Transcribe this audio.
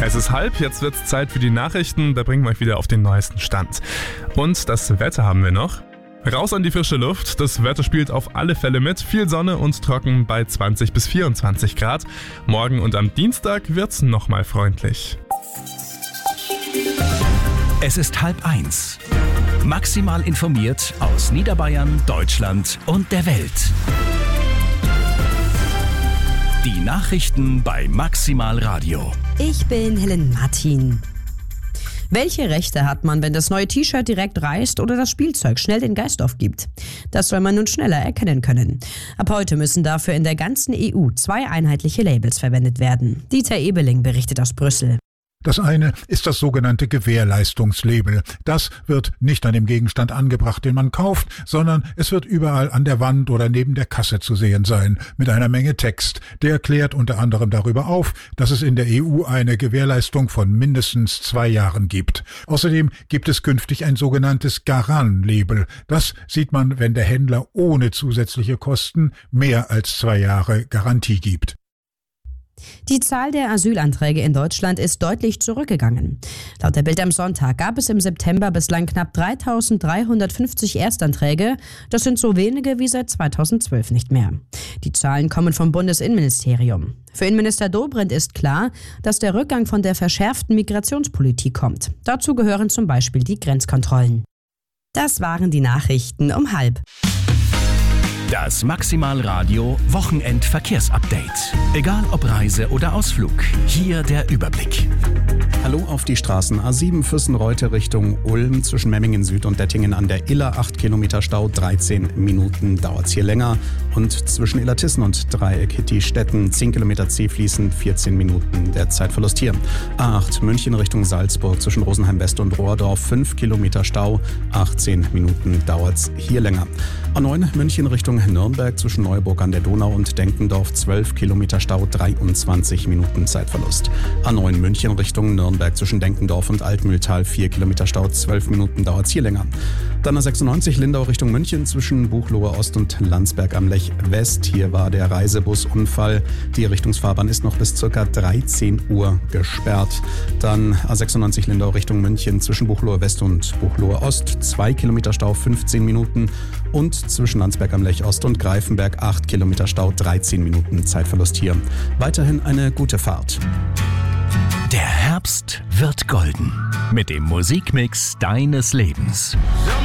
Es ist 12:30, jetzt wird's Zeit für die Nachrichten, da bringen wir euch wieder auf den neuesten Stand. Und das Wetter haben wir noch. Raus an die frische Luft, das Wetter spielt auf alle Fälle mit, viel Sonne und trocken bei 20 bis 24 Grad. Morgen und am Dienstag wird's nochmal freundlich. Es ist 12:30. Maximal informiert aus Niederbayern, Deutschland und der Welt. Die Nachrichten bei Maximal Radio. Ich bin Helen Martin. Welche Rechte hat man, wenn das neue T-Shirt direkt reißt oder das Spielzeug schnell den Geist aufgibt? Das soll man nun schneller erkennen können. Ab heute müssen dafür in der ganzen EU 2 einheitliche Labels verwendet werden. Dieter Ebeling berichtet aus Brüssel. Das eine ist das sogenannte Gewährleistungslabel. Das wird nicht an dem Gegenstand angebracht, den man kauft, sondern es wird überall an der Wand oder neben der Kasse zu sehen sein, mit einer Menge Text. Der klärt unter anderem darüber auf, dass es in der EU eine Gewährleistung von mindestens 2 Jahren gibt. Außerdem gibt es künftig ein sogenanntes Garant-Label. Das sieht man, wenn der Händler ohne zusätzliche Kosten mehr als 2 Jahre Garantie gibt. Die Zahl der Asylanträge in Deutschland ist deutlich zurückgegangen. Laut der Bild am Sonntag gab es im September bislang knapp 3.350 Erstanträge. Das sind so wenige wie seit 2012 nicht mehr. Die Zahlen kommen vom Bundesinnenministerium. Für Innenminister Dobrindt ist klar, dass der Rückgang von der verschärften Migrationspolitik kommt. Dazu gehören zum Beispiel die Grenzkontrollen. Das waren die Nachrichten um 12:30. Das Maximal Radio Wochenend-Verkehrsupdate. Egal ob Reise oder Ausflug, hier der Überblick. Hallo auf die Straßen. A7 Füssenreute Richtung Ulm zwischen Memmingen Süd und Dettingen an der Iller. 8 Kilometer Stau, 13 Minuten dauert's hier länger. Und zwischen Illertissen und Dreieck Hitti-Stetten 10 Kilometer zäh fließend, 14 Minuten der Zeitverlust hier. A8 München Richtung Salzburg zwischen Rosenheim West und Rohrdorf 5 Kilometer Stau, 18 Minuten dauert's hier länger. A9 München Richtung Nürnberg zwischen Neuburg an der Donau und Denkendorf 12 Kilometer Stau, 23 Minuten Zeitverlust. A9 München Richtung Nürnberg zwischen Denkendorf und Altmühltal 4 Kilometer Stau, 12 Minuten dauert es hier länger. Dann A96 Lindau Richtung München zwischen Buchloe Ost und Landsberg am Lech West. Hier war der Reisebusunfall. Die Richtungsfahrbahn ist noch bis ca. 13 Uhr gesperrt. Dann A96 Lindau Richtung München zwischen Buchloe West und Buchloe Ost 2 Kilometer Stau, 15 Minuten. Und zwischen Landsberg am Lech Ost und Greifenberg 8 Kilometer Stau, 13 Minuten Zeitverlust hier. Weiterhin eine gute Fahrt. Der Herbst wird golden mit dem Musikmix deines Lebens.